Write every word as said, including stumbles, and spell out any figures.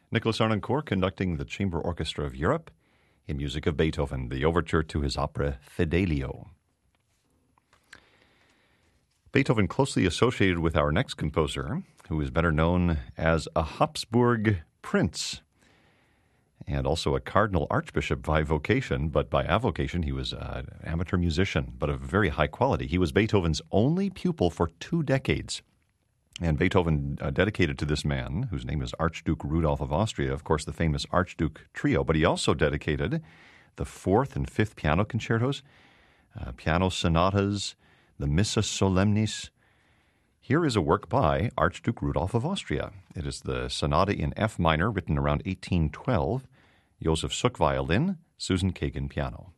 Nicholas Arnoncourt conducting the Chamber Orchestra of Europe in music of Beethoven, the overture to his opera Fidelio. Beethoven closely associated with our next composer, who is better known as a Habsburg prince and also a cardinal archbishop by vocation, but by avocation he was an amateur musician, but of very high quality. He was Beethoven's only pupil for two decades. And Beethoven uh, dedicated to this man, whose name is Archduke Rudolph of Austria, of course, the famous Archduke Trio, but he also dedicated the fourth and fifth piano concertos, uh, piano sonatas, the Missa Solemnis. Here is a work by Archduke Rudolph of Austria. It is the sonata in F minor, written around eighteen twelve, Joseph Suk violin, Susan Kagan piano.